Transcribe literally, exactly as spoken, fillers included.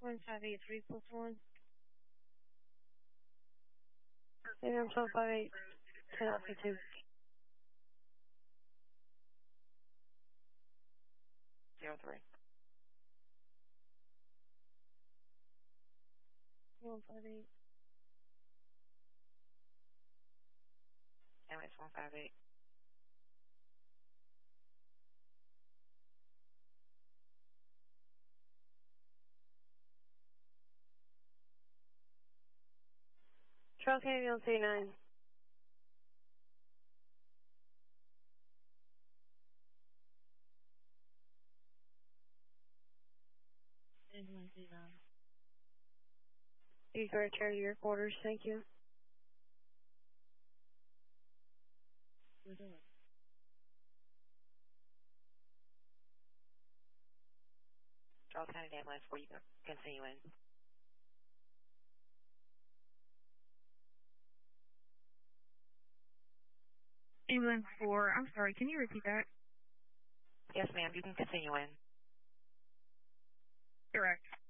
one five eight three plus one. A M twelve five eight, ten Alpha two. Zero three. one five eight. M S one five eight. Trail Canyon on C nine. You can return to your quarters, thank you. Charles County ambulance for you to continue in. Ambulance four, I'm sorry, can you repeat that? Yes, ma'am, you can continue in. Correct.